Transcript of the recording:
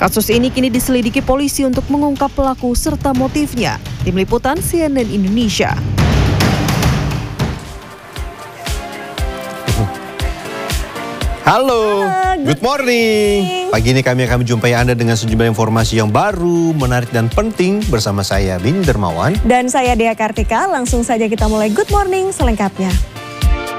Kasus ini kini diselidiki polisi untuk mengungkap pelaku serta motifnya. Tim Liputan CNN Indonesia. Halo, good morning. Pagi ini kami akan menjumpai Anda dengan sejumlah informasi yang baru, menarik dan penting bersama saya Bini Dermawan. Dan saya Dea Kartika. Langsung saja kita mulai Good Morning selengkapnya.